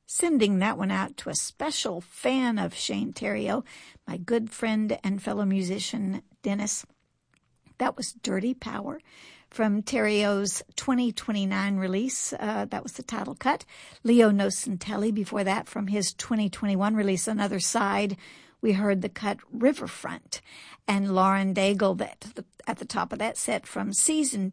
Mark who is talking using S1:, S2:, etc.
S1: Sending that one out to a special fan of Shane Theriot, my good friend and fellow musician, Dennis. That was Dirty Power from Theriot's 2029 release. That was the title cut. Leo Nocentelli before that from his 2021 release, Another Side. We heard the cut Riverfront. And Lauren Daigle at the top of that set from Season